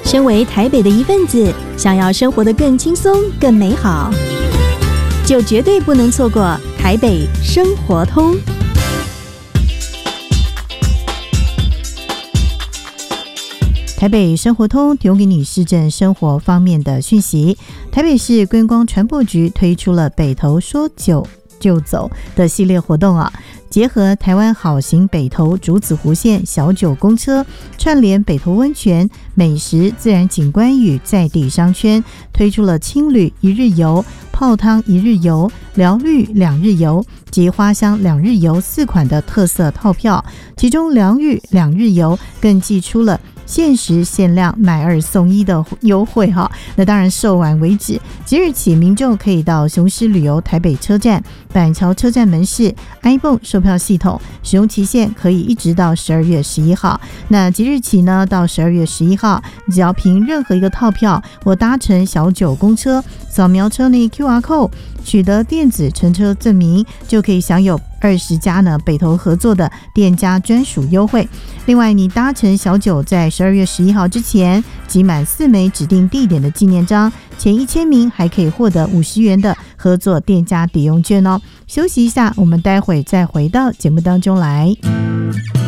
身为台北的一份子，想要生活得更轻松、更美好，就绝对不能错过台北生活通。 台北生活通提供给你市政生活方面的讯息。台北市观光传播局推出了北投说走就走的系列活动啊，结合台湾好行北投竹子湖线小九公车，串联北投温泉、美食、自然景观与在地商圈，推出了轻旅一日游、泡汤一日游、疗愈2日游及花香2日游4款的特色套票，其中疗愈2日游更寄出了限时限量买2送1的优惠哈，那当然售完为止。即日起，民众可以到雄狮旅游台北车站、板桥车站门市 iPhone 售票系统，使用期限可以一直到12月11号。那即日起呢，到12月11号，只要凭任何一个套票或搭乘小九公车，扫描车内 QR code， 取得电子乘车证明，就可以享有20家呢北投合作的店家专属优惠。另外，你搭乘小九在12月11号之前集满4枚指定地点的纪念章，前1000名还可以获得50元的合作店家抵用券哦。休息一下，我们待会再回到节目当中来。